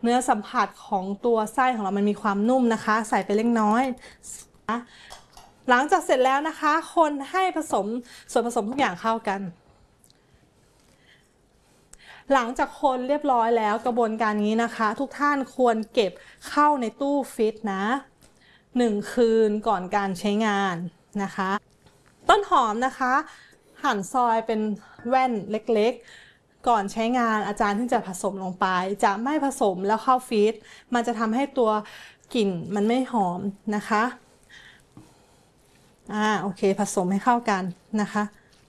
เนื้อสัมผัสของตัวไส้ของเรามันมีความนุ่มนะคะใส่ไปเล็กน้อยหลังจากเสร็จแล้วนะคะคนให้ผสมส่วนผสมทุกอย่างเข้ากันหลังจากคนเรียบร้อยแล้วกระบวนการนี้นะคะทุกท่านควรเก็บเข้าในตู้ฟิตนะ1 คืนก่อนการใช้งานนะคะต้นหอมนะคะหั่นซอยเป็นแว่นเล็กๆก่อนใช้งานอาจารย์ที่จะผสมลงไปจะไม่ผสมแล้วเข้าฟีดมันจะทำให้ตัวกลิ่นมันไม่หอมนะคะโอเคผสมให้เข้ากันนะคะ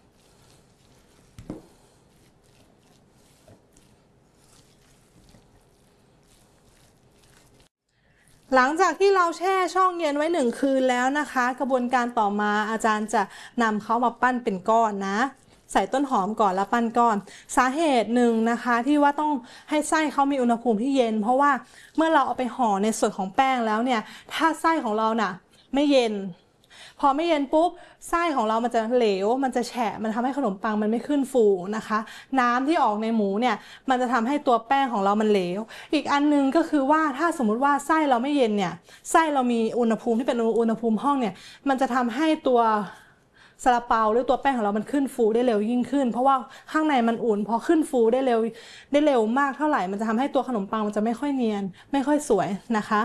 หลังจากที่เราแช่ช่องเย็นไว้1 คืนแล้วนะคะกระบวนการต่อมาอาจารย์จะนำเขามาปั้นเป็นก้อนนะใส่ต้นหอมก่อนแล้วปั้นก้อนสาเหตุหนึ่งนะคะที่ว่าต้องให้ไส้เขามีอุณหภูมิที่เย็นเพราะว่าเมื่อเราเอาไปห่อในส่วนของแป้งแล้วเนี่ยถ้าไส้ของเราน่ะไม่เย็นพอไม่เย็นปุ๊บไส้ของเรามันจะเหลวมันจะแฉะมันทำให้ขนมปังมันไม่ขึ้นฟูนะคะน้ำที่ออกในหมูเนี่ยมันจะทำให้ตัวแป้งของเรามันเหลวอีกอันนึงก็คือว่าถ้าสมมุติว่าไส้เราไม่เย็นเนี่ยไส้เรามีอุณหภูมิที่เป็นอุณหภูมิห้องเนี่ยมันจะทำให้ตัวซาลาเปาหรือตัวแป้งของเรามันขึ้นฟูได้เร็วยิ่งขึ้นเพราะว่าข้างในมันอุ่นพอขึ้นฟูได้เร็วมากเท่าไหร่มันจะทำให้ตัวขนมปังมันจะไม่ค่อยเนียนไม่ค่อยสวยนะคะ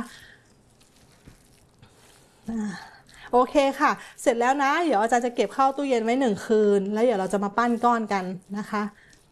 โอเคค่ะเสร็จแล้วนะเดี๋ยวอาจารย์จะเก็บเข้าตู้เย็นไว้1 คืนแล้วเดี๋ยวเราจะมาปั้นก้อนกันนะคะ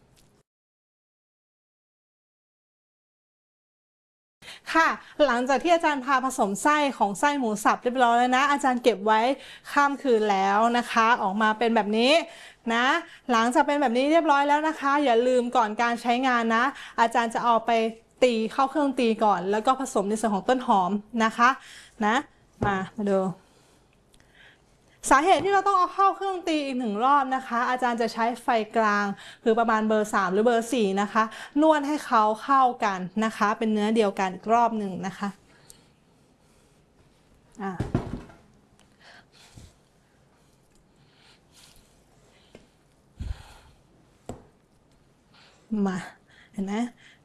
ค่ะหลังจากที่อาจารย์พาผสมไส้ของไส้หมูสับเรียบร้อยแล้วนะอาจารย์เก็บไว้ข้ามคืนแล้วนะคะออกมาเป็นแบบนี้นะหลังจากเป็นแบบนี้เรียบร้อยแล้วนะคะอย่าลืมก่อนการใช้งานนะอาจารย์จะเอาไปตีเข้าเครื่องตีก่อนแล้วก็ผสมในส่วนของต้นหอมนะคะนะมาดู สาเหตุที่เราต้องเอาเข้าเครื่องตีอีก1 รอบนะคะอาจารย์จะใช้ไฟกลางคือประมาณเบอร์ 3หรือเบอร์ 4นะคะนวดให้เขาเข้ากันนะคะเป็นเนื้อเดียวกันอีกรอบหนึ่งนะคะมาเห็นไหม